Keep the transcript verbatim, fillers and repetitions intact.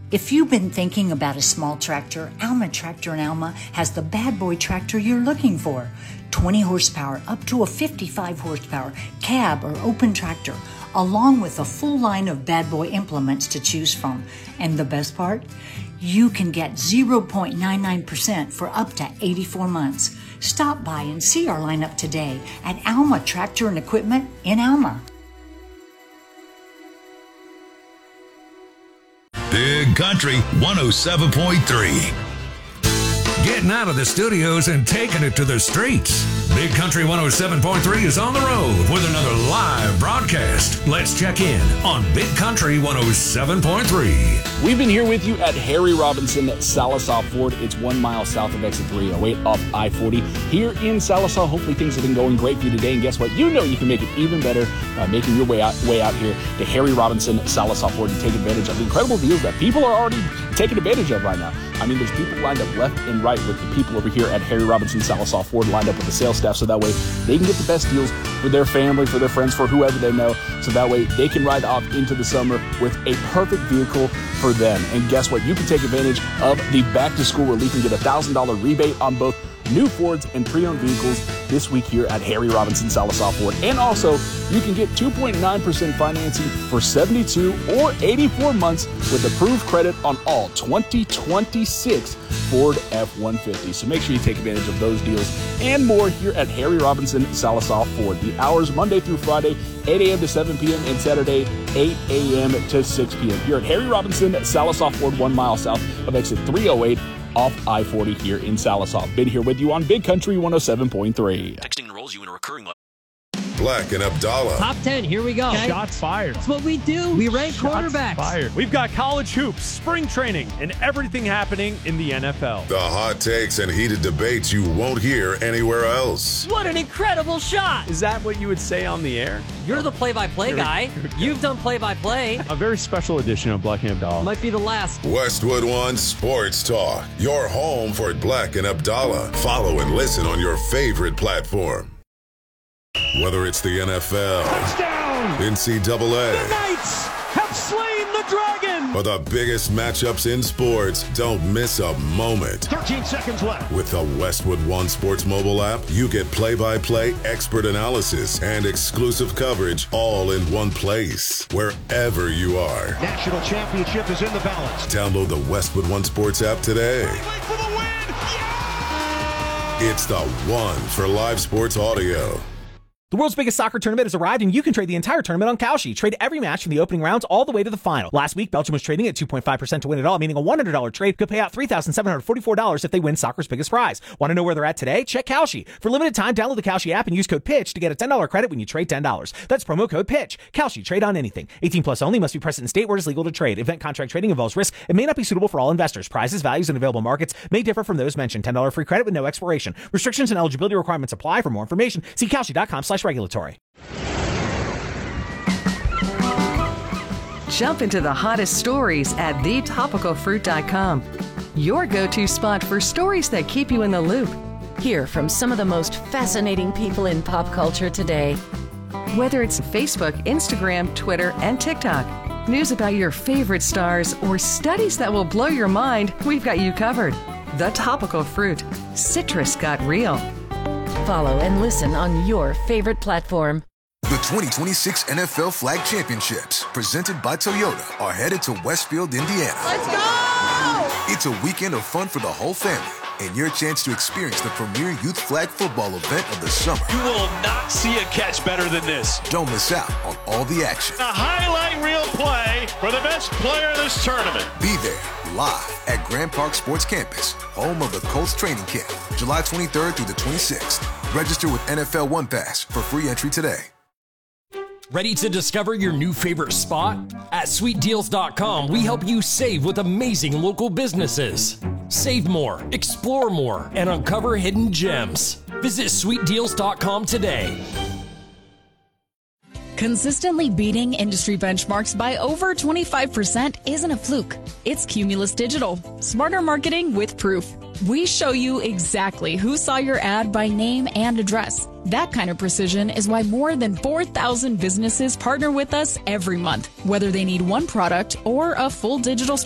If you've been thinking about a small tractor, Alma Tractor in Alma has the bad boy tractor you're looking for. twenty horsepower up to a fifty-five horsepower cab or open tractor, along with a full line of bad boy implements to choose from. And the best part? You can get zero point nine nine percent for up to eighty-four months. Stop by and see our lineup today at Alma Tractor and Equipment in Alma. Big Country one oh seven point three. Getting out of the studios and taking it to the streets. Big Country one oh seven point three is on the road with another live broadcast. Let's check in on Big Country one oh seven point three. We've been here with you at Harry Robinson Sallisaw Ford. It's one mile south of exit three oh eight off I forty. Here in Sallisaw, hopefully things have been going great for you today. And guess what? You know you can make it even better by making your way out, way out here to Harry Robinson Sallisaw Ford and take advantage of the incredible deals that people are already taking advantage of right now. I mean, there's people lined up left and right with the people over here at Harry Robinson Sallisaw Ford lined up with the sales staff, so that way they can get the best deals for their family, for their friends, for whoever they know, so that way they can ride off into the summer with a perfect vehicle for them. And guess what? You can take advantage of the back to school relief and get a one thousand dollars rebate on both new Fords and pre-owned vehicles this week here at Harry Robinson Sallisaw Ford. And also, you can get two point nine percent financing for seventy-two or eighty-four months with approved credit on all twenty twenty-six Ford F one fifty. So make sure you take advantage of those deals and more here at Harry Robinson Sallisaw Ford. The hours Monday through Friday, eight a.m. to seven p.m. and Saturday, eight a.m. to six p.m. here at Harry Robinson Sallisaw Ford, one mile south of exit three oh eight off I forty here in Sallisaw. Been here with you on Big Country one oh seven point three. Texting enrolls you in a recurring level. Black and Abdallah. Top ten, here we go. Okay. Shots fired. That's what we do. We rank Shots quarterbacks. Fired. We've got college hoops, spring training, and everything happening in the N F L. The hot takes and heated debates you won't hear anywhere else. What an incredible shot. Is that what you would say on the air? You're the play-by-play guy. You've done play-by-play. A very special edition of Black and Abdallah. Might be the last. Westwood One Sports Talk. Your home for Black and Abdallah. Follow and listen on your favorite platform. Whether it's the N F L, touchdown, N C double A, the Knights have slain the dragon, or the biggest matchups in sports, don't miss a moment. thirteen seconds left. With the Westwood One Sports mobile app, you get play-by-play expert analysis and exclusive coverage all in one place, wherever you are. National championship is in the balance. Download the Westwood One Sports app today. For the win. Yeah! It's the one for live sports audio. The world's biggest soccer tournament has arrived, and you can trade the entire tournament on Kalshi. Trade every match from the opening rounds all the way to the final. Last week, Belgium was trading at two point five percent to win it all, meaning a one hundred dollars trade could pay out three thousand seven hundred forty-four dollars if they win soccer's biggest prize. Want to know where they're at today? Check Kalshi. For a limited time, download the Kalshi app and use code PITCH to get a ten dollars credit when you trade ten dollars. That's promo code PITCH. Kalshi. Trade on anything. eighteen plus only. Must be present in state where it is legal to trade. Event contract trading involves risk. It may not be suitable for all investors. Prizes, values, and available markets may differ from those mentioned. ten dollars free credit with no expiration. Restrictions and eligibility requirements apply. For more information, see Kalshi.com slash regulatory. Jump into the hottest stories at the topical fruit dot com. Your go-to spot for stories that keep you in the loop. Hear from some of the most fascinating people in pop culture today. Whether it's Facebook, Instagram, Twitter, and TikTok, news about your favorite stars, or studies that will blow your mind, we've got you covered. The Topical Fruit. Citrus got real. Follow and listen on your favorite platform. The twenty twenty-six N F L Flag Championships, presented by Toyota, are headed to Westfield, Indiana. Let's go! It's a weekend of fun for the whole family, and your chance to experience the premier youth flag football event of the summer. You will not see a catch better than this. Don't miss out on all the action. A highlight reel play for the best player of this tournament. Be there, live at Grand Park Sports Campus, home of the Colts training camp, July twenty-third through the twenty-sixth. Register with N F L One Pass for free entry today. Ready to discover your new favorite spot? At sweet deals dot com, we help you save with amazing local businesses. Save more, explore more, and uncover hidden gems. Visit sweet deals dot com today. Consistently beating industry benchmarks by over twenty-five percent isn't a fluke. It's Cumulus Digital. Smarter marketing with proof. We show you exactly who saw your ad by name and address. That kind of precision is why more than four thousand businesses partner with us every month, whether they need one product or a full digital